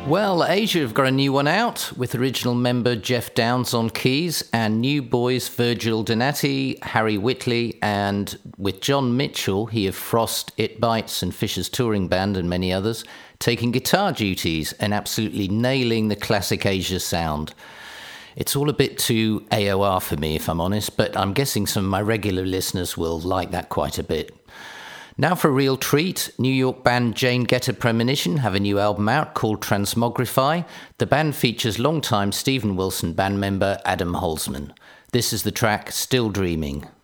Well, Asia have got a new one out with original member Jeff Downes on keys and new boys Virgil Donati, Harry Whitley, and with John Mitchell, he of Frost, It Bites and Fisher's Touring Band and many others, taking guitar duties and absolutely nailing the classic Asia sound. It's all a bit too AOR for me, if I'm honest, but I'm guessing some of my regular listeners will like that quite a bit. Now for a real treat, New York band Jane Getter Premonition have a new album out called Transmogrify. The band features longtime Steven Wilson band member Adam Holzman. This is the track Still Dreaming.